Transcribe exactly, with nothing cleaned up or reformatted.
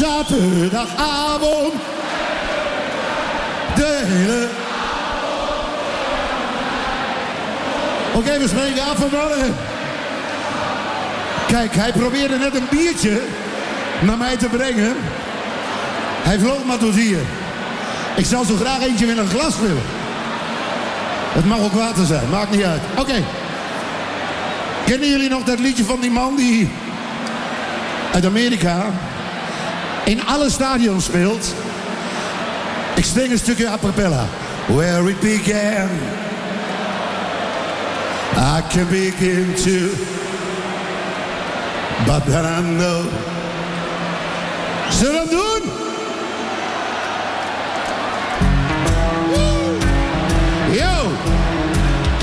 zaterdagavond. De hele... Oké, okay, we spreken af van mannen. Kijk, hij probeerde net een biertje naar mij te brengen. Hij vloog maar tot hier. Ik zou zo graag eentje in een glas willen. Het mag ook water zijn, maakt niet uit. Oké. Okay. Kennen jullie nog dat liedje van die man die uit Amerika in alle stadions speelt? Ik zing een stukje a cappella. Where it began, I can begin to, but then I know. Zullen we hem doen?